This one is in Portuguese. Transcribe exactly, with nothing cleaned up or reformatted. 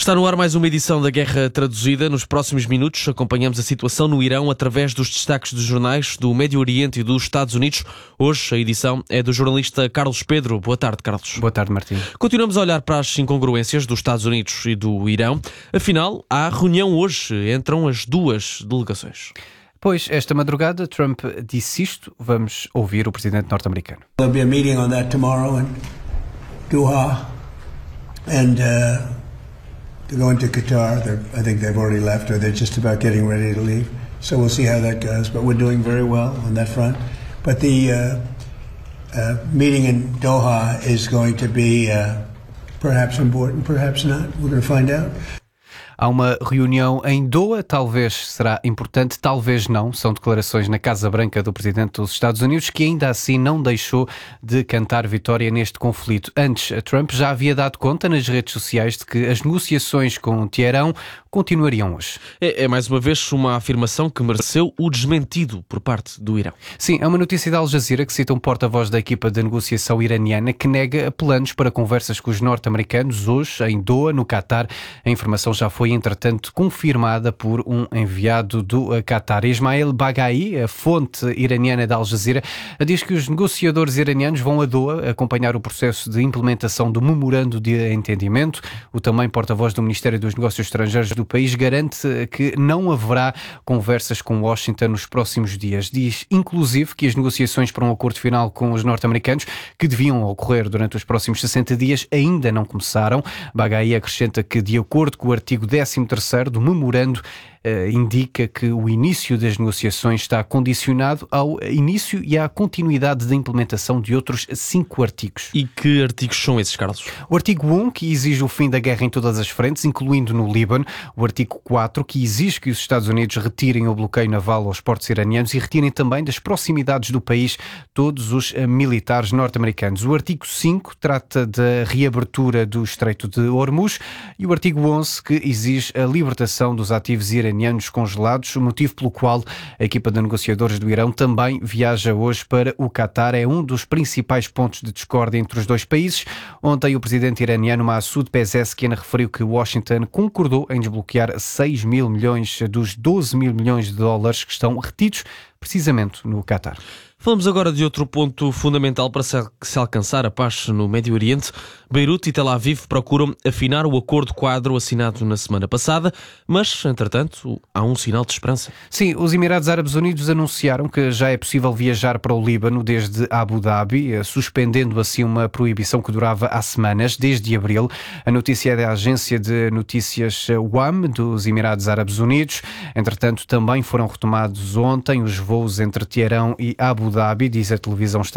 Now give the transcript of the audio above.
Está no ar mais uma edição da Guerra Traduzida. Nos próximos minutos acompanhamos a situação no Irão através dos destaques dos jornais do Médio Oriente e dos Estados Unidos. Hoje a edição é do jornalista Carlos Pedro. Boa tarde, Carlos. Boa tarde, Martim. Continuamos a olhar para as incongruências dos Estados Unidos e do Irão. Afinal, há reunião hoje. Entram as duas delegações. Pois, esta madrugada, Trump disse isto. Vamos ouvir o presidente norte-americano. There'll be a meeting on that tomorrow in Doha, and uh, to go into Qatar. They're, I think they've already left, or they're just about getting ready to leave. So we'll see how that goes. But we're doing very well on that front. But the uh, uh, meeting in Doha is going to be uh, perhaps important, perhaps not. We're going to find out. Há uma reunião em Doha, talvez será importante, talvez não. São declarações na Casa Branca do presidente dos Estados Unidos, que ainda assim não deixou de cantar vitória neste conflito. Antes, Trump já havia dado conta nas redes sociais de que as negociações com Teherão continuariam hoje. É, é mais uma vez uma afirmação que mereceu o desmentido por parte do Irão. Sim, é uma notícia da Al Jazeera que cita um porta-voz da equipa de negociação iraniana que nega planos para conversas com os norte-americanos hoje em Doha, no Qatar. A informação já foi, entretanto, confirmada por um enviado do Qatar. Ismail Baghai, a fonte iraniana da Al Jazeera, diz que os negociadores iranianos vão a Doha acompanhar o processo de implementação do memorando de entendimento. O também porta-voz do Ministério dos Negócios Estrangeiros do país garante que não haverá conversas com Washington nos próximos dias. Diz, inclusive, que as negociações para um acordo final com os norte-americanos, que deviam ocorrer durante os próximos sessenta dias, ainda não começaram. Baghai acrescenta que, de acordo com o artigo décimo terceiro do memorando, Uh, indica que o início das negociações está condicionado ao início e à continuidade da implementação de outros cinco artigos. E que artigos são esses, Carlos? O artigo um, que exige o fim da guerra em todas as frentes, incluindo no Líbano. O artigo quatro, que exige que os Estados Unidos retirem o bloqueio naval aos portos iranianos e retirem também das proximidades do país todos os uh, militares norte-americanos. O artigo cinco trata da reabertura do Estreito de Hormuz e o artigo onze, que exige a libertação dos ativos iranianos congelados, o motivo pelo qual a equipa de negociadores do Irão também viaja hoje para o Qatar. É um dos principais pontos de discórdia entre os dois países. Ontem o presidente iraniano Massoud Pezeshkian referiu que Washington concordou em desbloquear seis mil milhões dos doze mil milhões de dólares que estão retidos precisamente no Qatar. Falamos agora de outro ponto fundamental para se alcançar a paz no Médio Oriente. Beirute e Tel Aviv procuram afinar o acordo quadro assinado na semana passada, mas, entretanto, há um sinal de esperança. Sim, os Emirados Árabes Unidos anunciaram que já é possível viajar para o Líbano desde Abu Dhabi, suspendendo assim uma proibição que durava há semanas, desde abril. A notícia é da agência de notícias W A M dos Emirados Árabes Unidos. Entretanto, também foram retomados ontem os voos entre Teherão e Abu Dhabi, diz a televisão